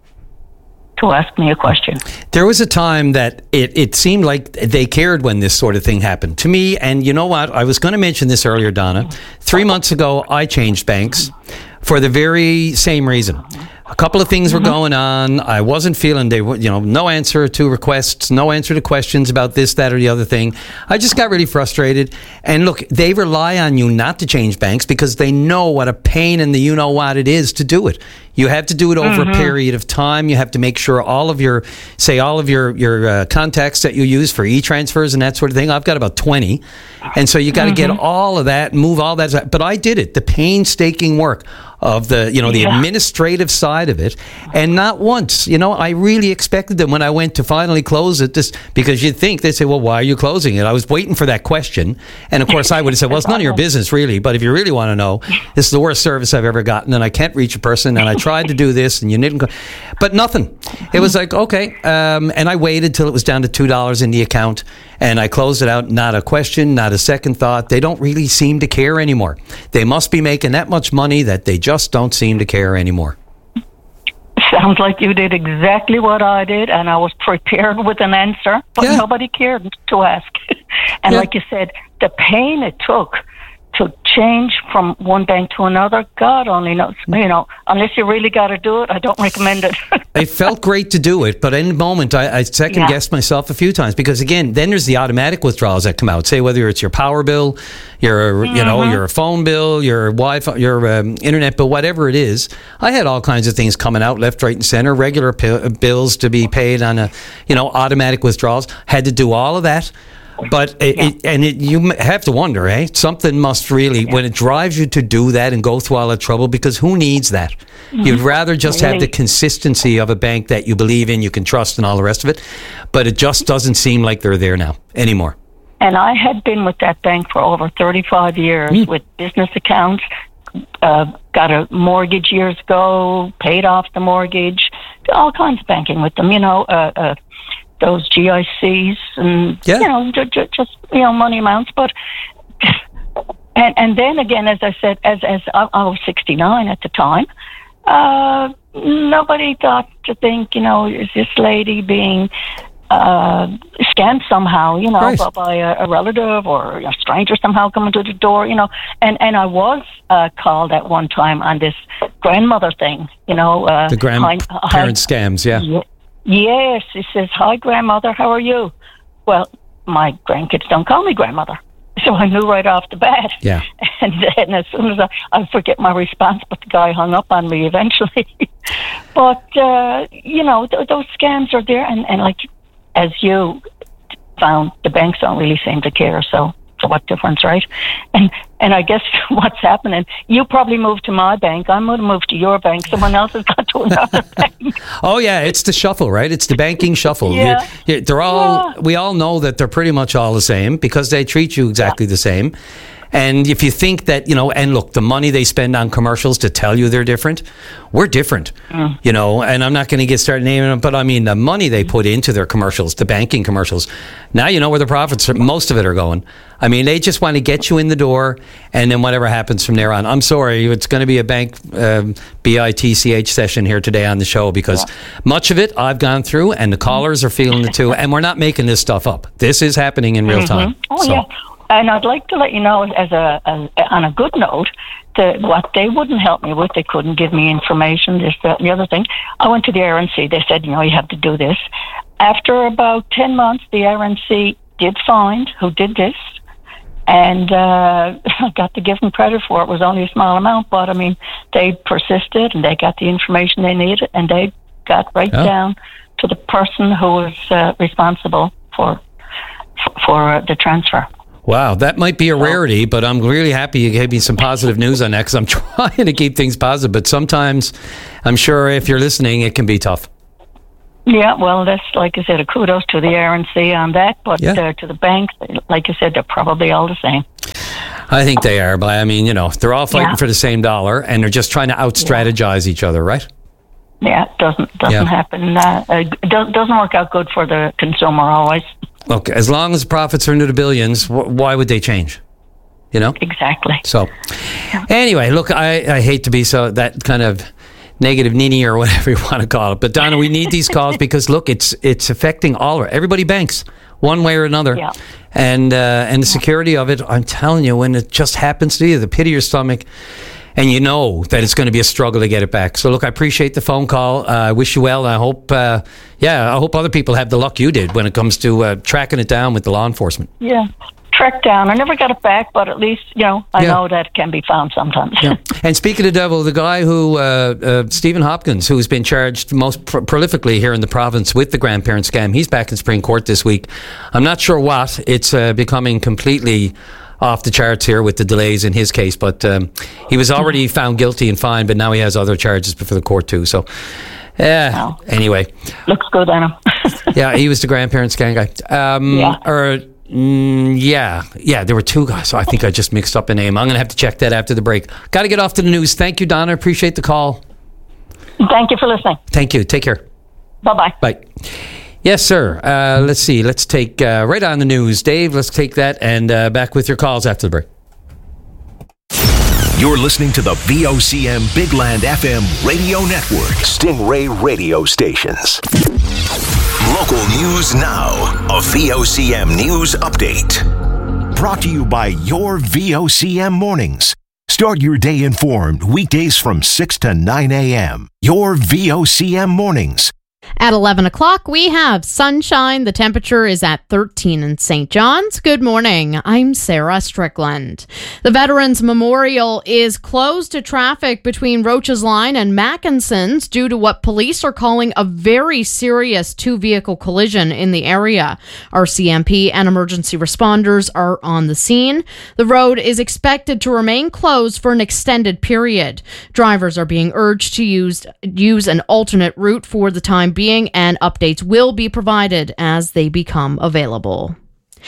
to ask me a question. There was a time that it, it seemed like they cared when this sort of thing happened to me. And you know what? I was going to mention this earlier, Donna. Three months ago, I changed banks for the very same reason. A couple of things were going on. I wasn't feeling they were, you know, no answer to requests, no answer to questions about this, that, or the other thing. I just got really frustrated. And look, they rely on you not to change banks because they know what a pain in the you know what it is to do it. You have to do it over mm-hmm. a period of time. You have to make sure all of your, say, all of your your uh, contacts that you use for e-transfers and that sort of thing. I've got about twenty. And so you got to mm-hmm. get all of that, move all that. But I did it, the painstaking work of the, you know, the yeah. administrative side of it. And not once, you know, I really expected them when I went to finally close it, just because you'd think, they'd say, well, why are you closing it? I was waiting for that question. And of course I would have said, well, it's none of your business really, but if you really want to know, this is the worst service I've ever gotten and I can't reach a person and I tried to do this and you didn't go, but nothing. It was like, okay. Um, and I waited till it was down to two dollars in the account and I closed it out. Not a question, not a second thought. They don't really seem to care anymore. They must be making that much money that they just don't seem to care anymore. Sounds like you did exactly what I did, and I was prepared with an answer, but yeah. nobody cared to ask. And yeah. like you said, the pain it took to change from one bank to another, God only knows. You know, unless you really got to do it, I don't recommend it. It felt great to do it, but in the moment, I, I second-guessed yeah. myself a few times because, again, then there's the automatic withdrawals that come out. Say whether it's your power bill, your mm-hmm. you know your phone bill, your Wi-Fi, your um, internet bill, whatever it is. I had all kinds of things coming out left, right, and center. Regular p- bills to be paid on a you know automatic withdrawals. Had to do all of that. But it, yeah. it, and it, you have to wonder, eh? Something must really, yeah. when it drives you to do that and go through all that trouble, because who needs that? Mm-hmm. You'd rather just really? have the consistency of a bank that you believe in, you can trust, and all the rest of it. But it just doesn't seem like they're there now anymore. And I had been with that bank for over thirty-five years mm. with business accounts. Uh, got a mortgage years ago, paid off the mortgage, all kinds of banking with them. You know. Uh, uh, those G I Cs and, yeah. you know, j- j- just, you know, money amounts. But, and and then again, as I said, as as I, I was sixty-nine at the time, uh, nobody thought to think, you know, is this lady being uh, scammed somehow, you know, right. by, by a, a relative or a stranger somehow coming to the door, you know. And, and I was uh, called at one time on this grandmother thing, you know. Uh, the grandparent high, scams, yeah. yeah. Yes, he says, hi, grandmother, how are you? Well, my grandkids don't call me grandmother. So I knew right off the bat. Yeah. And then as soon as I, I forget my response, but the guy hung up on me eventually. But, uh, you know, th- those scams are there. And, and like, as you found, the banks don't really seem to care. So, so what difference, right? And and I guess what's happening, you probably moved to my bank. I'm going to move to your bank. Someone else has got to another bank. Oh, yeah. It's the shuffle, right? It's the banking shuffle. Yeah. You're, they're all, yeah. we all know that they're pretty much all the same because they treat you exactly yeah. the same. And if you think that, you know, and look, the money they spend on commercials to tell you they're different, we're different, mm. you know, and I'm not going to get started naming them, but I mean, the money they put into their commercials, the banking commercials, now you know where the profits, most of it are going. I mean, they just want to get you in the door and then whatever happens from there on. I'm sorry, it's going to be a bank um, B I T C H session here today on the show because yeah. much of it I've gone through and the callers are feeling it too. And we're not making this stuff up. This is happening in real mm-hmm. time. Oh, so. yeah. And I'd like to let you know, as a, a on a good note, that what they wouldn't help me with, they couldn't give me information, this, that, and the other thing. I went to the R N C. They said, you know, you have to do this. After about ten months, the R N C did find who did this, and uh, I got to give them credit for it. It was only a small amount, but I mean, they persisted and they got the information they needed, and they got right oh. down to the person who was uh, responsible for for uh, the transfer. Wow, that might be a rarity, but I'm really happy you gave me some positive news on that, because I'm trying to keep things positive. But sometimes, I'm sure if you're listening, it can be tough. Yeah, well, that's, like I said, a kudos to the R N C on that. But yeah. uh, to the banks, like you said, they're probably all the same. I think they are, but I mean, you know, they're all fighting yeah. for the same dollar, and they're just trying to out-strategize yeah. each other, right? Yeah, it doesn't, doesn't yeah. happen. Uh, it doesn't work out good for the consumer always. Look, as long as profits are into the billions, wh- why would they change? You know? Exactly. So, anyway, look, I, I hate to be so that kind of negative ninny or whatever you want to call it. But, Donna, we need these calls because, look, it's it's affecting all of it. Everybody banks one way or another. Yeah. And, uh, and the security of it, I'm telling you, when it just happens to you, the pit of your stomach, and you know that it's going to be a struggle to get it back. So, look, I appreciate the phone call. Uh, I wish you well. I hope, uh, yeah, I hope other people have the luck you did when it comes to uh, tracking it down with the law enforcement. Yeah, tracked down. I never got it back, but at least, you know, I yeah. know that it can be found sometimes. Yeah. And speaking of the devil, the guy who, uh, uh, Stephen Hopkins, who's been charged most pr- prolifically here in the province with the grandparent scam, he's back in Supreme Court this week. I'm not sure what. It's uh, becoming completely off the charts here with the delays in his case, but um, he was already found guilty and fined, but now he has other charges before the court too. So, yeah. Uh, anyway, looks good on him. Yeah, he was the grandparent scam guy. Um, yeah. Or mm, yeah, yeah, there were two guys. So I think I just mixed up a name. I'm going to have to check that after the break. Got to get off to the news. Thank you, Donna. Appreciate the call. Thank you for listening. Thank you. Take care. Bye-bye. Bye. Yes, sir. Uh, let's see. Let's take uh, right on the news. Dave, let's take that and uh, back with your calls after the break. You're listening to the V O C M Big Land F M radio network. Stingray radio stations. Local news now. A V O C M news update. Brought to you by your V O C M mornings. Start your day informed weekdays from six to nine a.m. Your V O C M mornings. At eleven o'clock, we have sunshine. The temperature is at thirteen in Saint John's. Good morning. I'm Sarah Strickland. The Veterans Memorial is closed to traffic between Roach's Line and Mackinson's due to what police are calling a very serious two-vehicle collision in the area. R C M P and emergency responders are on the scene. The road is expected to remain closed for an extended period. Drivers are being urged to use, use an alternate route for the time being, and updates will be provided as they become available.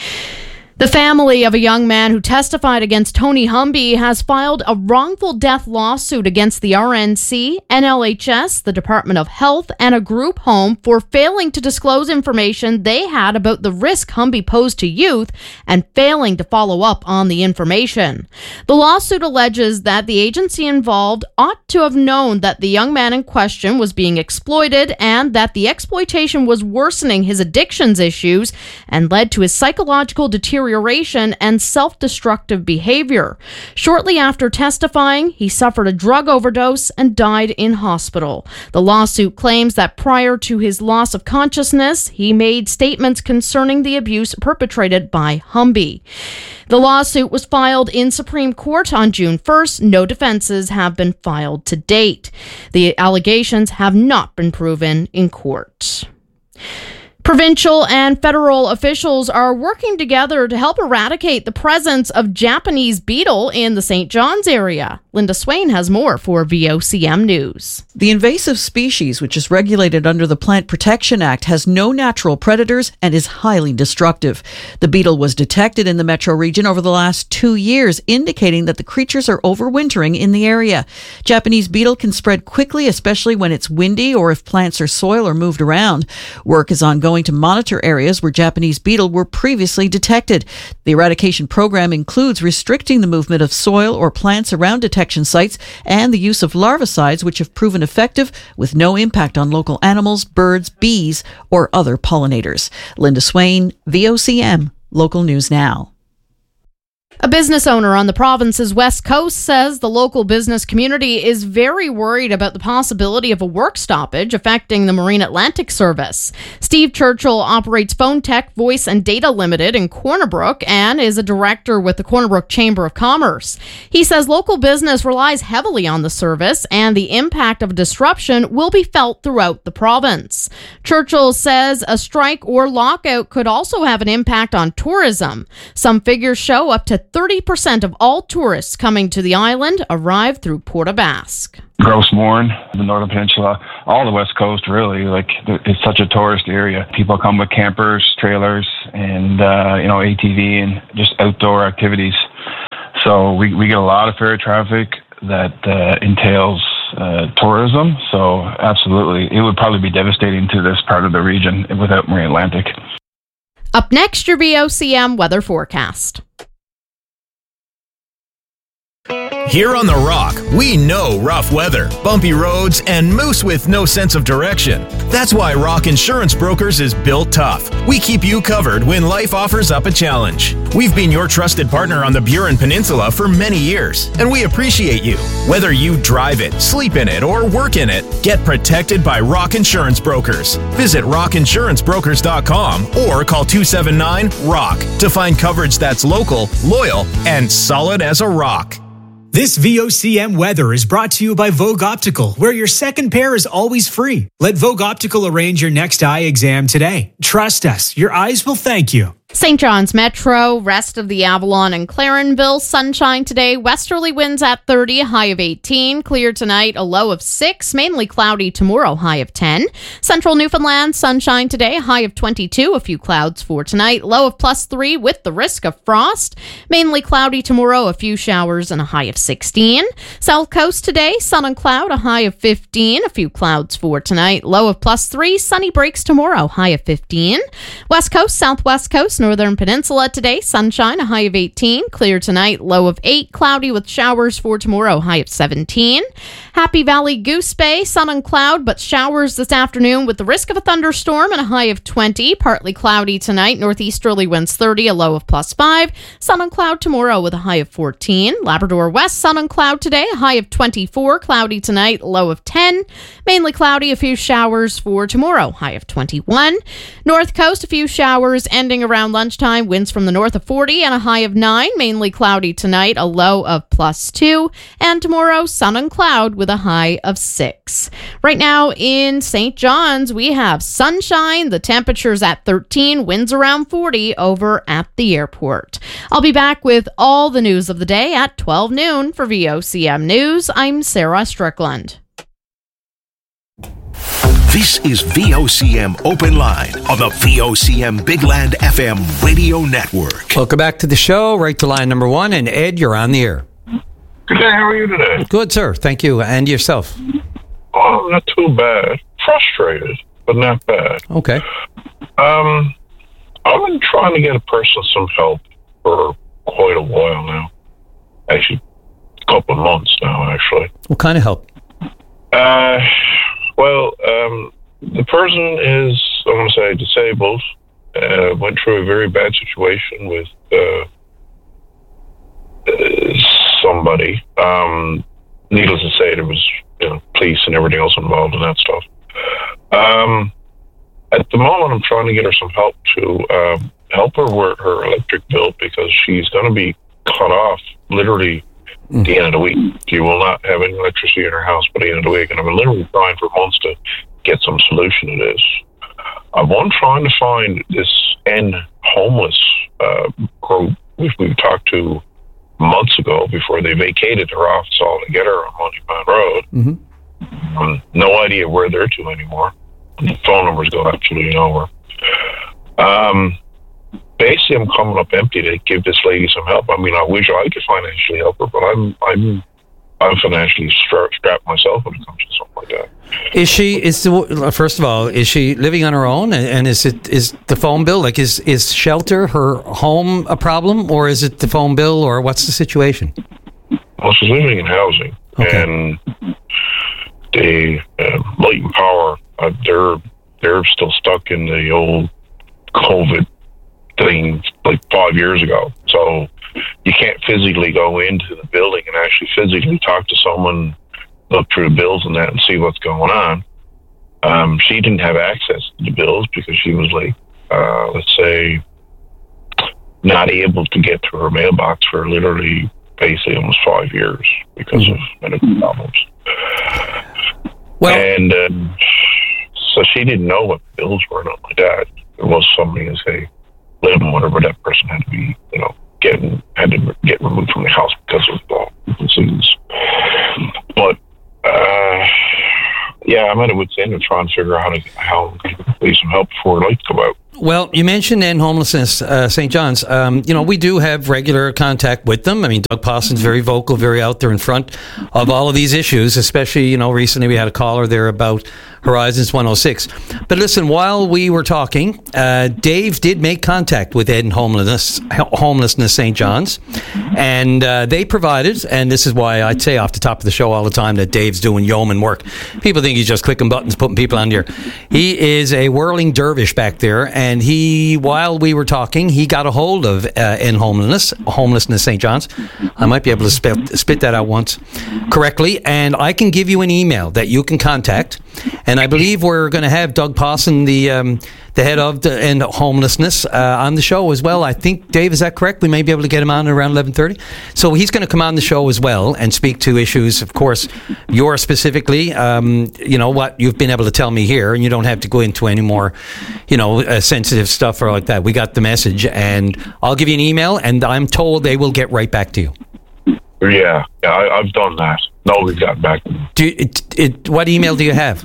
The family of a young man who testified against Tony Humby has filed a wrongful death lawsuit against the R N C, N L H S, the Department of Health, and a group home for failing to disclose information they had about the risk Humby posed to youth and failing to follow up on the information. The lawsuit alleges that the agency involved ought to have known that the young man in question was being exploited and that the exploitation was worsening his addictions issues and led to his psychological deterioration and self-destructive behavior. Shortly after testifying, he suffered a drug overdose and died in hospital. The lawsuit claims that prior to his loss of consciousness, he made statements concerning the abuse perpetrated by Humby. The lawsuit was filed in Supreme Court on June first. No defenses have been filed to date. The allegations have not been proven in court. Provincial and federal officials are working together to help eradicate the presence of Japanese beetle in the Saint John's area. Linda Swain has more for V O C M News. The invasive species, which is regulated under the Plant Protection Act, has no natural predators and is highly destructive. The beetle was detected in the metro region over the last two years, indicating that the creatures are overwintering in the area. Japanese beetle can spread quickly, especially when it's windy or if plants or soil are moved around. Work is ongoing to monitor areas where Japanese beetle were previously detected. The eradication program includes restricting the movement of soil or plants around detection sites and the use of larvicides, which have proven effective with no impact on local animals, birds, bees, or other pollinators. Linda Swain, V O C M, Local News Now. A business owner on the province's west coast says the local business community is very worried about the possibility of a work stoppage affecting the Marine Atlantic service. Steve Churchill operates Phone Tech, Voice and Data Limited in Corner Brook and is a director with the Corner Brook Chamber of Commerce. He says local business relies heavily on the service and the impact of disruption will be felt throughout the province. Churchill says a strike or lockout could also have an impact on tourism. Some figures show up to thirty percent of all tourists coming to the island arrive through Port aux Basques. Gross Mourne, the Northern Peninsula, all the West Coast really, like it's such a tourist area. People come with campers, trailers, and uh, you know, A T V and just outdoor activities. So we, we get a lot of ferry traffic that uh, entails uh, tourism. So absolutely, it would probably be devastating to this part of the region without Marine Atlantic. Up next, your V O C M weather forecast. Here on The Rock, we know rough weather, bumpy roads, and moose with no sense of direction. That's why Rock Insurance Brokers is built tough. We keep you covered when life offers up a challenge. We've been your trusted partner on the Burin Peninsula for many years, and we appreciate you. Whether you drive it, sleep in it, or work in it, get protected by Rock Insurance Brokers. Visit rock insurance brokers dot com or call two seven nine ROCK to find coverage that's local, loyal, and solid as a rock. This V O C M weather is brought to you by Vogue Optical, where your second pair is always free. Let Vogue Optical arrange your next eye exam today. Trust us, your eyes will thank you. Saint John's Metro, rest of the Avalon and Clarenville, sunshine today, westerly winds at thirty, a high of eighteen, clear tonight, a low of six, mainly cloudy tomorrow, high of ten. Central Newfoundland, sunshine today, high of twenty-two, a few clouds for tonight, low of plus three with the risk of frost, mainly cloudy tomorrow, a few showers and a high of sixteen. South Coast today, sun and cloud, a high of fifteen, a few clouds for tonight, low of plus three, sunny breaks tomorrow, high of fifteen. West Coast, Southwest Coast, Northern Peninsula today, sunshine, a high of eighteen, clear tonight, low of eight, cloudy with showers for tomorrow, high of seventeen. Happy Valley, Goose Bay, sun and cloud, but showers this afternoon with the risk of a thunderstorm and a high of twenty, partly cloudy tonight, northeasterly winds thirty, a low of plus five, sun and cloud tomorrow with a high of fourteen. Labrador West, sun and cloud today, a high of twenty-four, cloudy tonight, low of ten, mainly cloudy, a few showers for tomorrow, high of twenty-one. North Coast, a few showers ending around lunchtime, winds from the north of forty and a high of nine, mainly cloudy tonight, a low of plus two, and tomorrow sun and cloud with a high of six. Right now in Saint John's, we have sunshine, the temperature's at thirteen, winds around forty over at the airport. I'll be back with all the news of the day at twelve noon for V O C M News. I'm Sarah Strickland. This is V O C M Open Line on the V O C M Big Land F M radio network. Welcome back to the show. Right to line number one. And Ed, you're on the air. Good day. How are you today? Good, sir. Thank you. And yourself? Oh, not too bad. Frustrated, but not bad. Okay. Um, I've been trying to get a person some help for quite a while now. Actually, a couple of months now, actually. What kind of help? Uh... Well, um, the person is, I'm going to say, disabled. Uh, went through a very bad situation with uh, uh, somebody. Um, needless to say, there was, you know, police and everything else involved in that stuff. Um, at the moment, I'm trying to get her some help to uh, help her with her electric bill because she's going to be cut off literally at the end of the week. She will not have any electricity in her house by the end of the week. And I've been literally trying for months to get some solution to this. I've been trying to find this End Homeless uh, group, which we talked to months ago before they vacated their office altogether on Moneyman Road. Mm-hmm. Um, no idea where they're to anymore. The phone numbers go absolutely nowhere. Um, Basically, I'm coming up empty to give this lady some help. I mean, I wish I could financially help her, but I'm I'm I'm financially stra- strapped myself when it comes to something like that. Is she? Is the, first of all, is she living on her own? And, and is it is the phone bill like is is shelter her home a problem, or is it the phone bill, or what's the situation? Well, she's living in housing, okay. and the uh, Light and Power uh, they're they're still stuck in the old COVID thing like five years ago. So you can't physically go into the building and actually physically talk to someone, look through the bills and that and see what's going on. Um, she didn't have access to the bills because she was like, uh, let's say, not able to get to her mailbox for literally basically almost five years because mm-hmm. of medical problems. Well, and um, so she didn't know what bills were, not like that. There was somebody to say, living whatever that person had to be, you know, getting had to get removed from the house because of uh, disease. But uh, yeah, I'm at a wit's end to try and figure out how to how to need some help before lights go out. Well, you mentioned end homelessness, uh, Saint John's. Um, you know, we do have regular contact with them. I mean, Doug Posson's very vocal, very out there in front of all of these issues, especially, you know, recently we had a caller there about Horizons one oh six. But listen, while we were talking, uh, Dave did make contact with End Homelessness, Homelessness Saint John's, and uh, they provided, and this is why I'd say off the top of the show all the time that Dave's doing yeoman work. People think he's just clicking buttons, putting people on here. He is a whirling dervish back there, and And he, while we were talking, he got a hold of uh, End Homelessness, Homelessness Saint John's. I might be able to spit, spit that out once correctly. And I can give you an email that you can contact. And I believe we're going to have Doug Posson, the um, the head of the End Homelessness, uh, on the show as well. I think, Dave, is that correct? We may be able to get him on around eleven thirty. So he's going to come on the show as well and speak to issues, of course, yours specifically. Um, you know, what you've been able to tell me here, and you don't have to go into any more, you know, uh, sensitive stuff or like that. We got the message, and I'll give you an email, and I'm told they will get right back to you. Yeah, yeah, I, I've done that. Nobody's got back to me. Do you, it, it, what email do you have?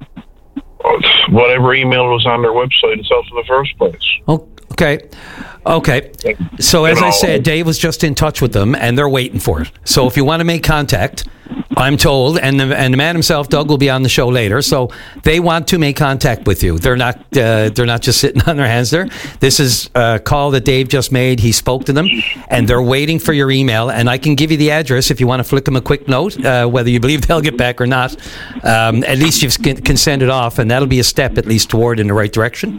Whatever email was on their website itself in the first place. Oh, okay. Okay. So as I said, Dave was just in touch with them, and they're waiting for it. So if you want to make contact, I'm told, and the, and the man himself, Doug, will be on the show later. So they want to make contact with you. They're not uh, they're not just sitting on their hands there. This is a call that Dave just made. He spoke to them, and they're waiting for your email. And I can give you the address if you want to flick them a quick note, uh, whether you believe they'll get back or not. Um, at least you can send it off, and that'll be a step at least toward in the right direction.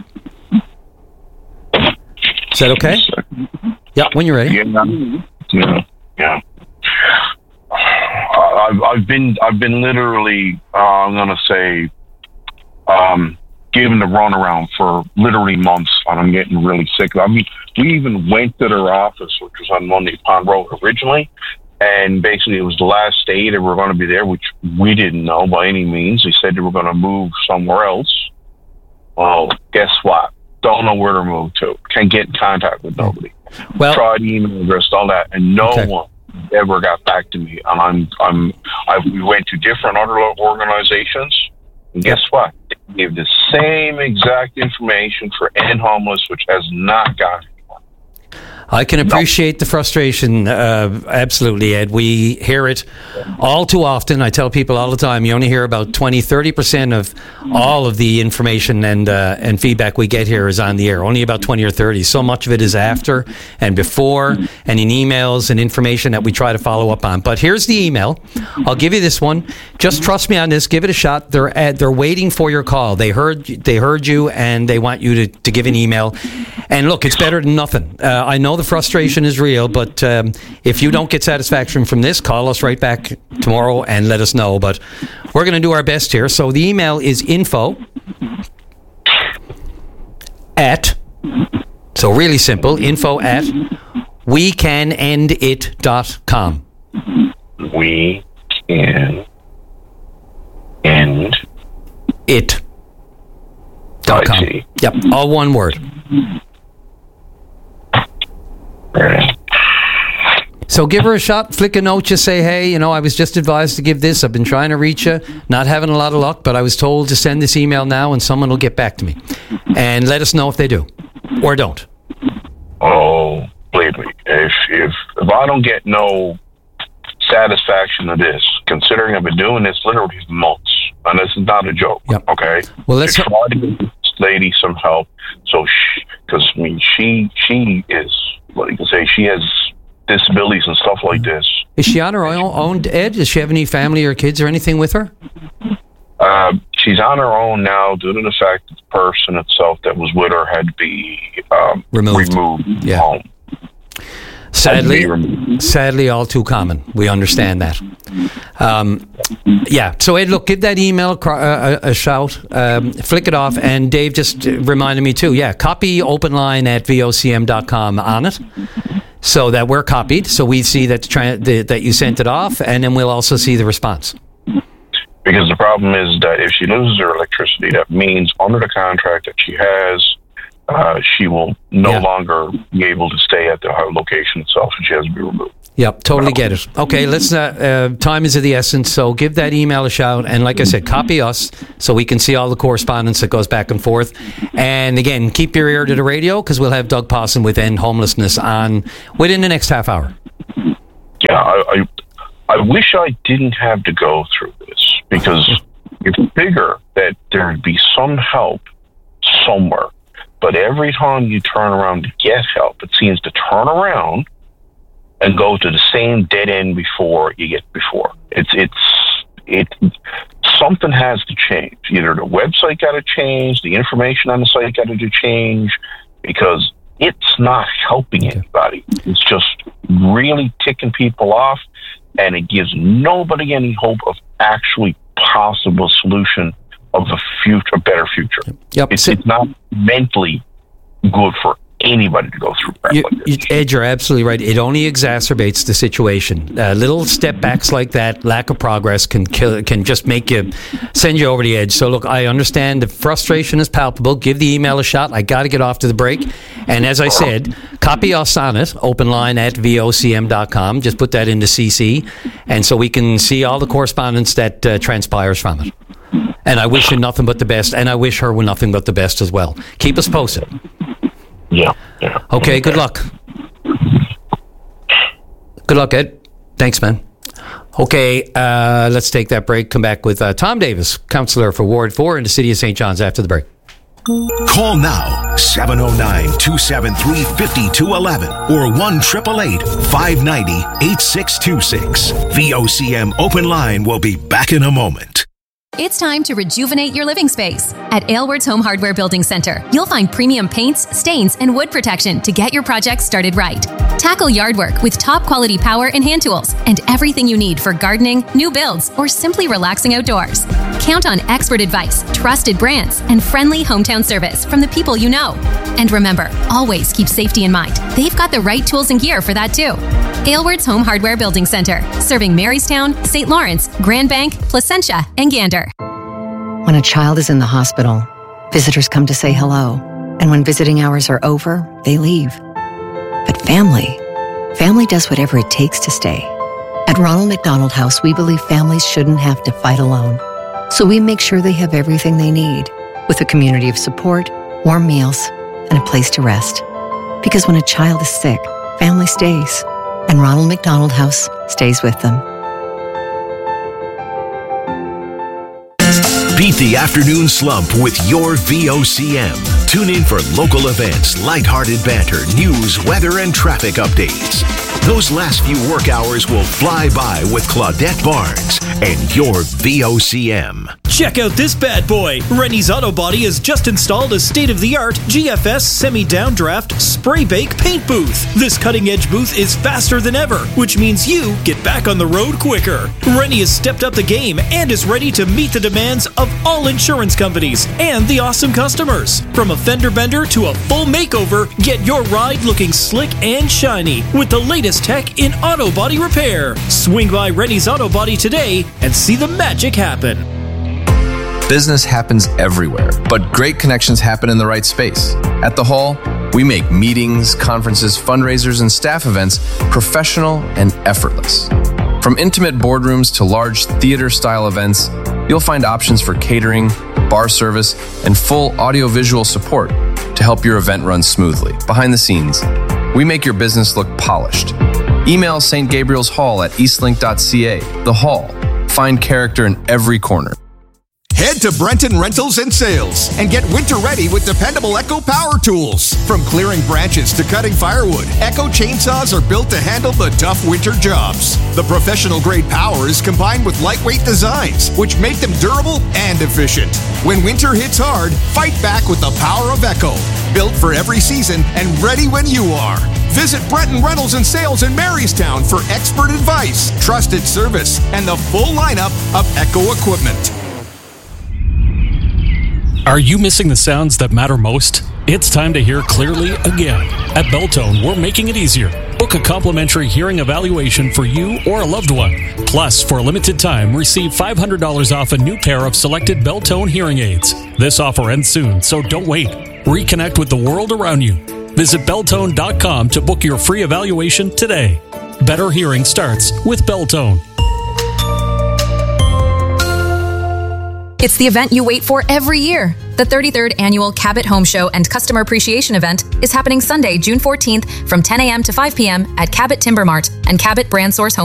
Is that okay? Yeah, when you're ready. Yeah, yeah, yeah. I've, I've been, I've been literally, uh, I'm gonna say, um, given the runaround for literally months, and I'm getting really sick. I mean, we even went to their office, which was on Monday Pond Road originally, and basically it was the last day they were going to be there, which we didn't know by any means. They said they were going to move somewhere else. Well, guess what? Don't know where to move to. Can't get in contact with nobody. Well, tried email address, all that, and no okay. one ever got back to me. And I'm, I'm, I we went to different other organizations. And guess what? They gave the same exact information for End Homeless, which has not gotten. I can appreciate the frustration, uh, absolutely, Ed. We hear it all too often. I tell people all the time, you only hear about twenty, thirty percent of all of the information and uh, and feedback we get here is on the air. Only about twenty or thirty. So much of it is after and before and in emails and information that we try to follow up on. But here's the email. I'll give you this one. Just trust me on this. Give it a shot. They're at, they're waiting for your call. They heard they heard you and they want you to, to give an email. And look, it's better than nothing. Uh, I know the frustration is real, but um, if you don't get satisfaction from this, call us right back tomorrow and let us know. But we're going to do our best here. So the email is info at, so really simple, info at we can end it dot com. We can end it dot com. Yep, all one word. So give her a shot, flick a note, just say, hey, you know, I was just advised to give this. I've been trying to reach you, not having a lot of luck, but I was told to send this email now and someone will get back to me. And let us know if they do or don't. Oh, believe me, if, if, if I don't get no satisfaction of this, considering I've been doing this literally months, and this is not a joke, yep. okay? Well, let's try to give this lady some help. So, because I mean, she she is, what you can say, she has disabilities and stuff like this. Is she on her own, own, Ed? Does she have any family or kids or anything with her? Uh, she's on her own now due to the fact that the person itself that was with her had to be um, removed, removed yeah. home. Sadly, sadly, all too common. We understand that. Um, yeah. So, Ed, look, give that email a, a, a shout, um, flick it off, and Dave just reminded me too. Yeah, copy openline at V O C M dot com on it, so that we're copied, so we see that tra- the, that you sent it off, and then we'll also see the response. Because the problem is that if she loses her electricity, that means under the contract that she has, uh, she will no yeah. longer be able to stay at the location itself, and she has to be removed. Yep, totally get it. Okay, let's. Uh, uh, time is of the essence, so give that email a shout, and like I said, copy us so we can see all the correspondence that goes back and forth. And again, keep your ear to the radio because we'll have Doug Pawson with End Homelessness on within the next half hour. Yeah, I, I, I wish I didn't have to go through this because it's bigger that there'd be some help somewhere. But every time you turn around to get help, it seems to turn around and go to the same dead end before you get before. It's it's it. Something has to change. Either the website got to change, the information on the site got to change, because it's not helping anybody. It's just really ticking people off, and it gives nobody any hope of actually possible solution of a future, a better future. Yep. It's, it's not mentally good for anybody to go through crap you, like this. You, Ed, you're absolutely right. It only exacerbates the situation. Uh, little step backs like that, lack of progress, can kill, can just make you, send you over the edge. So look, I understand the frustration is palpable. Give the email a shot. I got to get off to the break. And as I said, copy us on it, openline at V O C M dot com. Just put that into C C, and so we can see all the correspondence that uh, transpires from it. And I wish you nothing but the best, and I wish her nothing but the best as well. Keep us posted. Yeah, yeah. Okay, good luck. Good luck, Ed. Thanks, man. Okay, uh, let's take that break. Come back with uh, Tom Davis, councillor for Ward four in the City of Saint John's after the break. Call now, seven oh nine, two seven three, five two one one or one eight eight eight, five nine zero, eight six two six. V O C M Open Line will be back in a moment. It's time to rejuvenate your living space. At Aylward's Home Hardware Building Center, you'll find premium paints, stains, and wood protection to get your project started right. Tackle yard work with top quality power and hand tools and everything you need for gardening, new builds, or simply relaxing outdoors. Count on expert advice, trusted brands, and friendly hometown service from the people you know. And remember, always keep safety in mind. They've got the right tools and gear for that too. Aylward's Home Hardware Building Center, serving Marystown, Saint Lawrence, Grand Bank, Placentia, and Gander. When a child is in the hospital, visitors come to say hello. And when visiting hours are over, they leave. But family, family does whatever it takes to stay. At Ronald McDonald House, we believe families shouldn't have to fight alone. So we make sure they have everything they need, with a community of support, warm meals, and a place to rest. Because when a child is sick, family stays. And Ronald McDonald House stays with them. Beat the afternoon slump with your V O C M. Tune in for local events, lighthearted banter, news, weather, and traffic updates. Those last few work hours will fly by with Claudette Barnes and your V O C M. Check out this bad boy. Rennie's Auto Body has just installed a state-of-the-art G F S semi-downdraft spray bake paint booth. This cutting-edge booth is faster than ever, which means you get back on the road quicker. Rennie has stepped up the game and is ready to meet the demands of all insurance companies and the awesome customers. From a fender bender to a full makeover, get your ride looking slick and shiny with the latest tech in auto body repair. Swing by Rennie's Auto Body today and see the magic happen. Business happens everywhere, but great connections happen in the right space. At The Hall, we make meetings, conferences, fundraisers, and staff events professional and effortless. From intimate boardrooms to large theater-style events, you'll find options for catering, bar service, and full audiovisual support to help your event run smoothly. Behind the scenes, we make your business look polished. Email Saint Gabriel's Hall at eastlink dot c a. The Hall. Find character in every corner. Head to Brenton Rentals and Sales and get winter ready with dependable Echo power tools. From clearing branches to cutting firewood, Echo chainsaws are built to handle the tough winter jobs. The professional grade power is combined with lightweight designs, which make them durable and efficient. When winter hits hard, fight back with the power of Echo. Built for every season and ready when you are. Visit Breton Rentals and Sales in Marystown for expert advice, trusted service, and the full lineup of Echo equipment. Are you missing the sounds that matter most? It's time to hear clearly again. At Beltone, we're making it easier. Book a complimentary hearing evaluation for you or a loved one. Plus, for a limited time, receive five hundred dollars off a new pair of selected Beltone hearing aids. This offer ends soon, so don't wait. Reconnect with the world around you. Visit Beltone dot com to book your free evaluation today. Better hearing starts with Beltone. It's the event you wait for every year. The thirty-third Annual Cabot Home Show and Customer Appreciation Event is happening Sunday, June fourteenth from ten a.m. to five p.m. at Cabot Timber Mart and Cabot Brand Source Home